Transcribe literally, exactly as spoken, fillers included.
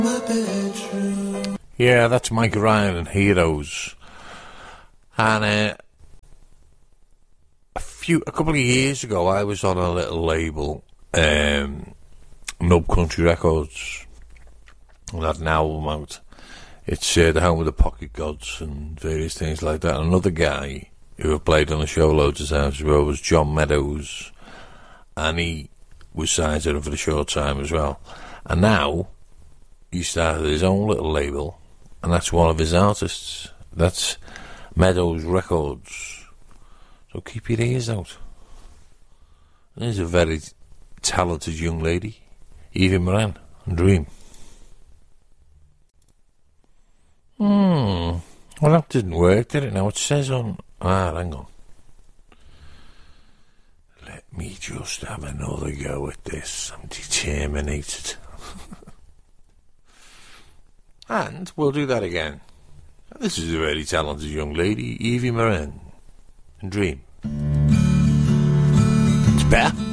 Yeah, that's Mike Ryan and Heroes. And uh, a few, a couple of years ago, I was on a little label, um, Nub Country Records, and had an album out. It's uh, the home of the Pocket Gods and various things like that. And another guy who I've played on the show loads of times as well was John Meadows, and he was signed to them for a short time as well. And now he started his own little label, and that's one of his artists. That's Meadows Records. So keep your ears out. There's a very talented young lady, Evie Moran, and Dream. Hmm. Well, that didn't work, did it? Now it says on... Ah, hang on. Let me just have another go at this. I'm determined. And we'll do that again. This is a very talented young lady, Evie Moran, and Dream. It's better.